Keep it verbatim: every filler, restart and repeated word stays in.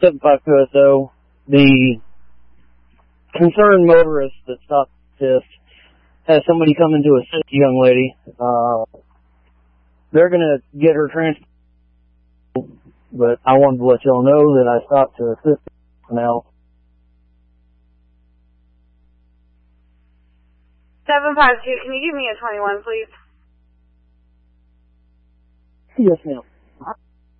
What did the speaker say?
If I could, though, the concerned motorist that stopped this has somebody coming to assist the young lady. Uh, they're going to get her transported, but I wanted to let y'all know that I stopped to assist now. seven five two, can you give me a twenty-one, please? Yes, ma'am.